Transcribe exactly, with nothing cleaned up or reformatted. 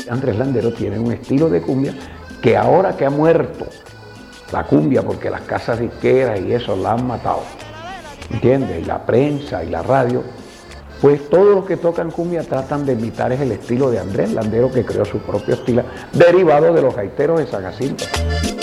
Andrés Landero tiene un estilo de cumbia que ahora que ha muerto la cumbia, porque las casas disqueras y eso la han matado, ¿entiendes? Y la prensa y la radio, pues todos los que tocan cumbia tratan de imitar es el estilo de Andrés Landero, que creó su propio estilo, derivado de los gaiteros de San Jacinto.